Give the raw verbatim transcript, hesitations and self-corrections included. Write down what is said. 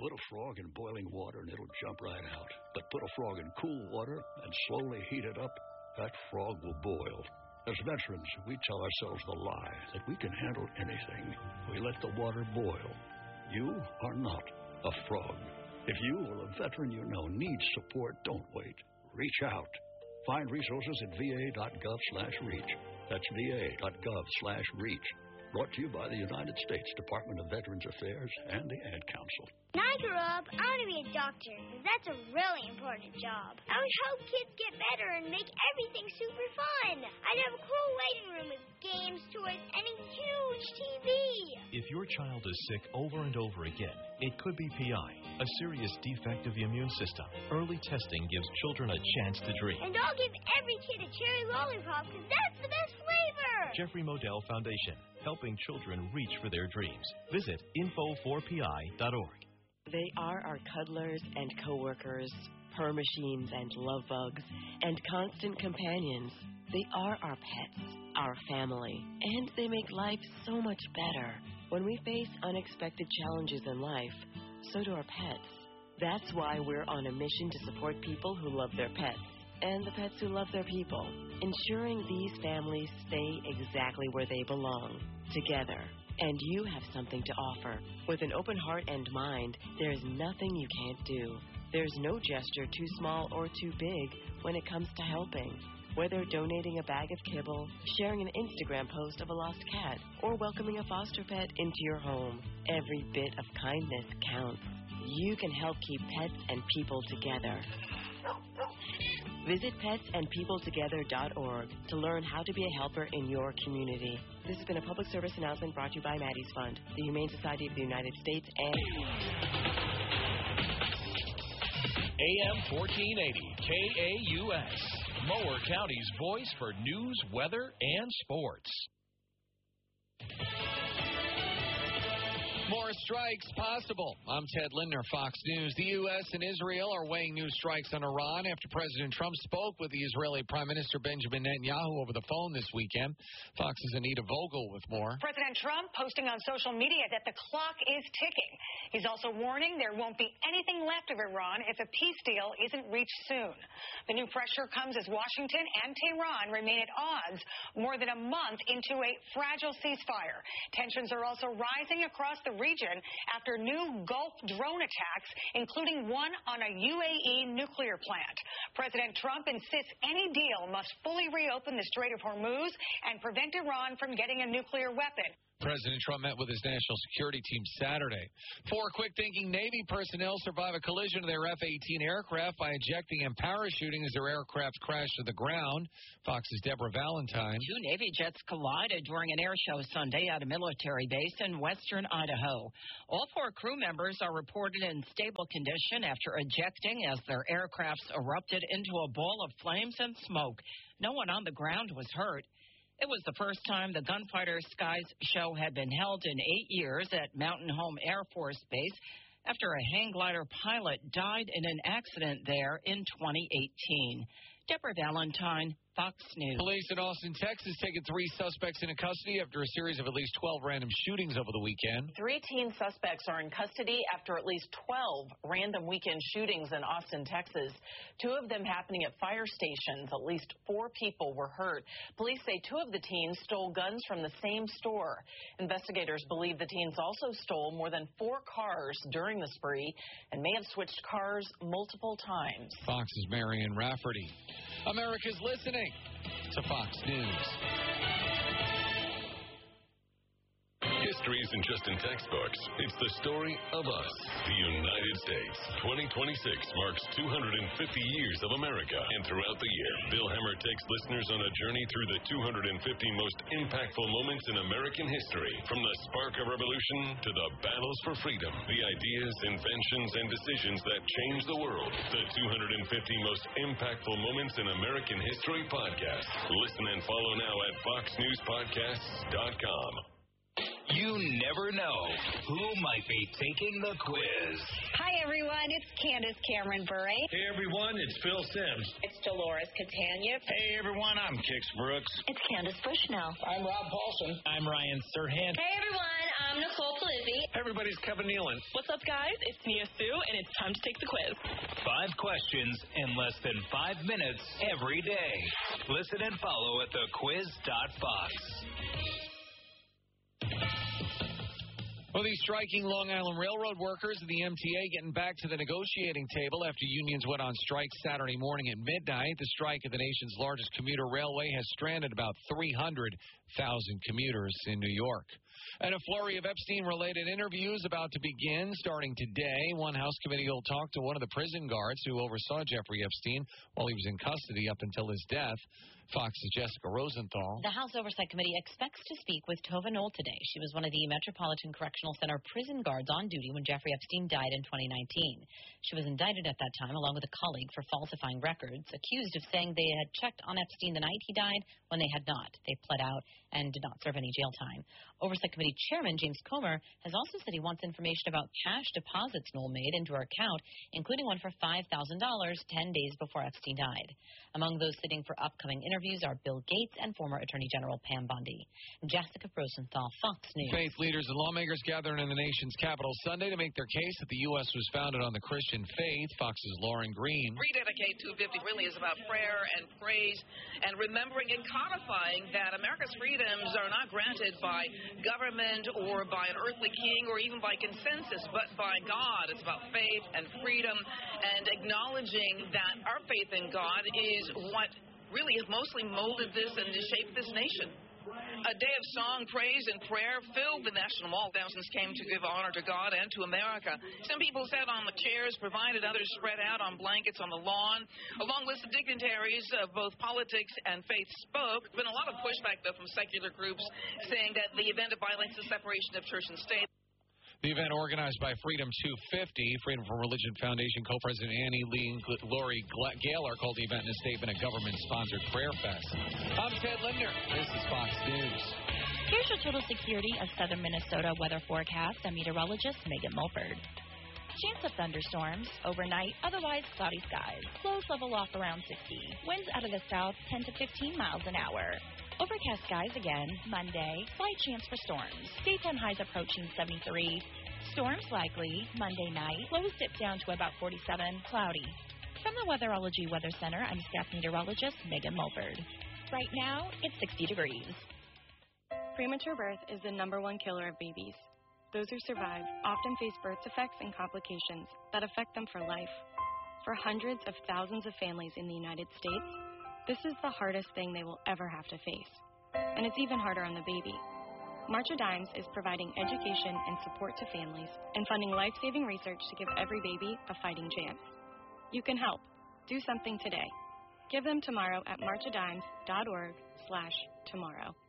Put a frog in boiling water and it'll jump right out. But put a frog in cool water and slowly heat it up, that frog will boil. As veterans, we tell ourselves the lie that we can handle anything. We let the water boil. You are not a frog. If you or a veteran you know needs support, don't wait. Reach out. Find resources at va.gov slash reach. That's va.gov slash reach. Brought to you by the United States Department of Veterans Affairs and the Ad Council. When I grow up, I want to be a doctor, because that's a really important job. I would help kids get better and make everything super fun. I'd have a cool waiting room with games, toys, and a huge T V. If your child is sick over and over again, it could be P I, a serious defect of the immune system. Early testing gives children a chance to dream. And I'll give every kid a cherry lollipop, because that's the best flavor. Jeffrey Modell Foundation, helping children reach for their dreams. Visit info four p i dot org. They are our cuddlers and coworkers, purr machines and love bugs, and constant companions. They are our pets, our family, and they make life so much better. When we face unexpected challenges in life, so do our pets. That's why we're on a mission to support people who love their pets and the pets who love their people, ensuring these families stay exactly where they belong, together. And you have something to offer. With an open heart and mind, there's nothing you can't do. There's no gesture too small or too big when it comes to helping. Whether donating a bag of kibble, sharing an Instagram post of a lost cat, or welcoming a foster pet into your home, every bit of kindness counts. You can help keep pets and people together. Visit pets and people together dot org to learn how to be a helper in your community. This has been a public service announcement brought to you by Maddie's Fund, the Humane Society of the United States, and A M fourteen eighty K A U S, Mower County's voice for news, weather, and sports. More strikes possible. I'm Ted Lindner, Fox News. The U S and Israel are weighing new strikes on Iran after President Trump spoke with the Israeli Prime Minister Benjamin Netanyahu over the phone this weekend. Fox's Anita Vogel with more. President Trump posting on social media that the clock is ticking. He's also warning there won't be anything left of Iran if a peace deal isn't reached soon. The new pressure comes as Washington and Tehran remain at odds more than a month into a fragile ceasefire. Tensions are also rising across the region after new Gulf drone attacks, including one on a U A E nuclear plant. President Trump insists any deal must fully reopen the Strait of Hormuz and prevent Iran from getting a nuclear weapon. President Trump met with his national security team Saturday. Four quick-thinking Navy personnel survive a collision of their F eighteen aircraft by ejecting and parachuting as their aircraft crashed to the ground. Fox's Deborah Valentine. Two Navy jets collided during an air show Sunday at a military base in western Idaho. All four crew members are reported in stable condition after ejecting as their aircrafts erupted into a ball of flames and smoke. No one on the ground was hurt. It was the first time the Gunfighter Skies show had been held in eight years at Mountain Home Air Force Base after a hang glider pilot died in an accident there in twenty eighteen. Deborah Valentine, Fox News. Police in Austin, Texas, taking three suspects into custody after a series of at least twelve random shootings over the weekend. Three teen suspects are in custody after at least twelve random weekend shootings in Austin, Texas. Two of them happening at fire stations. At least four people were hurt. Police say two of the teens stole guns from the same store. Investigators believe the teens also stole more than four cars during the spree and may have switched cars multiple times. Fox's Marion Rafferty. America's listening to Fox News. History isn't just in textbooks. It's the story of us, the United States. twenty twenty-six marks two hundred fifty years of America. And throughout the year, Bill Hemmer takes listeners on a journey through the two hundred fifty most impactful moments in American history. From the spark of revolution to the battles for freedom, the ideas, inventions, and decisions that changed the world. The two hundred fifty most impactful moments in American history podcast. Listen and follow now at fox news podcasts dot com. You never know who might be taking the quiz. Hi, everyone. It's Candace Cameron Bure. Hey, everyone. It's Phil Sims. It's Dolores Catania. Hey, everyone. I'm Kix Brooks. It's Candace Bushnell. I'm Rob Paulson. I'm Ryan Serhant. Hey, everyone. I'm Nicole Palizzi. Everybody's Kevin Nealon. What's up, guys? It's Nia Sue, and it's time to take the quiz. Five questions in less than five minutes every day. Listen and follow at the quiz dot fox. Well, these striking Long Island Railroad workers and the M T A getting back to the negotiating table after unions went on strike Saturday morning at midnight. The strike at the nation's largest commuter railway has stranded about three hundred thousand commuters in New York. And a flurry of Epstein-related interviews about to begin starting today. One House committee will talk to one of the prison guards who oversaw Jeffrey Epstein while he was in custody up until his death. Fox's Jessica Rosenthal. The House Oversight Committee expects to speak with Tova Knoll today. She was one of the Metropolitan Correctional Center prison guards on duty when Jeffrey Epstein died in twenty nineteen. She was indicted at that time along with a colleague for falsifying records, accused of saying they had checked on Epstein the night he died when they had not. They pled out and did not serve any jail time. Oversight Committee Chairman James Comer has also said he wants information about cash deposits Knoll made into her account, including one for five thousand dollars ten days before Epstein died. Among those sitting for upcoming interviews are Bill Gates and former Attorney General Pam Bondi. Jessica Rosenthal, Fox News. Faith leaders and lawmakers gathering in the nation's capital Sunday to make their case that the U S was founded on the Christian faith. Fox's Lauren Green. Rededicate two fifty really is about prayer and praise and remembering and codifying that America's freedoms are not granted by government or by an earthly king or even by consensus, but by God. It's about faith and freedom and acknowledging that our faith in God is what really has mostly molded this and shaped this nation. A day of song, praise, and prayer filled the National Mall. Thousands came to give honor to God and to America. Some people sat on the chairs, provided others spread out on blankets on the lawn. A long list of dignitaries of both politics and faith spoke. There's been a lot of pushback, though, from secular groups saying that the event violates the separation of church and state. The event, organized by Freedom two fifty, Freedom from Religion Foundation co-president Annie Lee and Lori Gaylor called the event in a statement a government-sponsored prayer fest. I'm Ted Lindner. This is Fox News. Here's your total security of southern Minnesota weather forecast. I'm meteorologist Megan Mulford. Chance of thunderstorms overnight, otherwise cloudy skies. Lows level off around sixty. Winds out of the south ten to fifteen miles an hour. Overcast skies again Monday. Slight chance for storms. Daytime highs approaching seventy-three. Storms likely Monday night. Lows dip down to about forty-seven. Cloudy. From the Weatherology Weather Center, I'm staff meteorologist Megan Mulford. Right now, it's sixty degrees. Premature birth is the number one killer of babies. Those who survive often face birth defects and complications that affect them for life. For hundreds of thousands of families in the United States, this is the hardest thing they will ever have to face. And it's even harder on the baby. March of Dimes is providing education and support to families and funding life-saving research to give every baby a fighting chance. You can help. Do something today. Give them tomorrow at march of dimes dot org slash tomorrow.